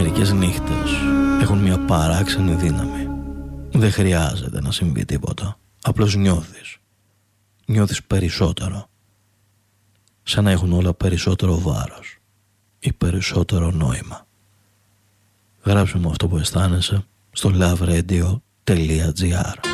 Μερικές νύχτες έχουν μια παράξενη δύναμη. Δεν χρειάζεται να συμβεί τίποτα. Απλώς νιώθεις. Νιώθεις περισσότερο. Σαν να έχουν όλα περισσότερο βάρος ή περισσότερο νόημα. Γράψε μου αυτό που αισθάνεσαι στο loveradio.gr.